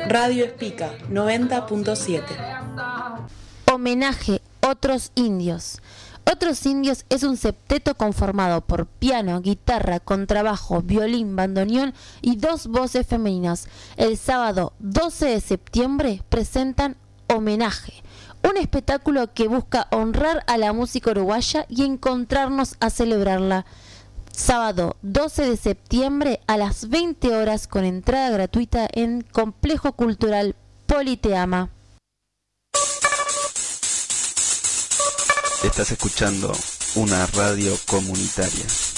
Radio Espica 90.7. Homenaje Otros Indios. Otros Indios es un septeto conformado por piano, guitarra, contrabajo, violín, bandoneón y 2 voces femeninas. El sábado 12 de septiembre presentan Homenaje, un espectáculo que busca honrar a la música uruguaya y encontrarnos a celebrarla. Sábado 12 de septiembre a las 20 horas con entrada gratuita en Complejo Cultural Politeama. Estás escuchando una radio comunitaria.